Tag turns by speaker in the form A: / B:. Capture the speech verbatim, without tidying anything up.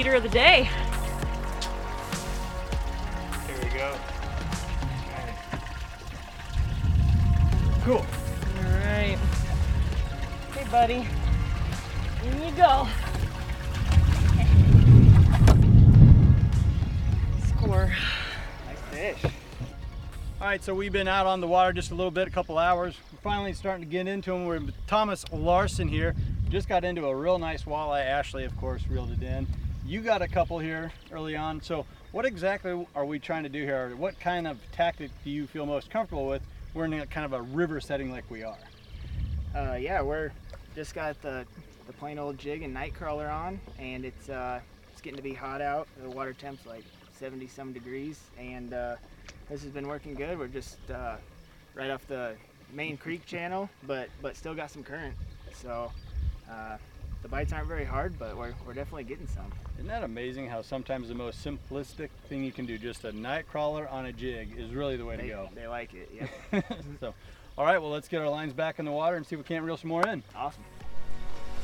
A: leader of the day.
B: Here we go.
C: Cool.
A: All right. Hey, buddy. In you go. Score.
B: Nice fish.
C: All right, so we've been out on the water just a little bit, a couple hours. We're finally starting to get into them. We're with Thomas Larson here. Just got into a real nice walleye. Ashley, of course, reeled it in. You got a couple here early on. So what exactly are we trying to do here? What kind of tactic do you feel most comfortable with? We're in a kind of a river setting like we are.
B: Uh, yeah, we're just got the, the plain old jig and night crawler on, and it's uh, it's getting to be hot out. The water temp's like seventy some degrees, and uh, this has been working good. We're just uh, right off the main creek channel, but but still got some current. So uh, the bites aren't very hard, but we're, we're definitely getting some.
C: Isn't that amazing how sometimes the most simplistic thing you can do, just a night crawler on a jig, is really the way
B: They,
C: to go?
B: they like it, yeah.
C: So, all right, well, let's get our lines back in the water and see if we can't reel some more in.
B: Awesome.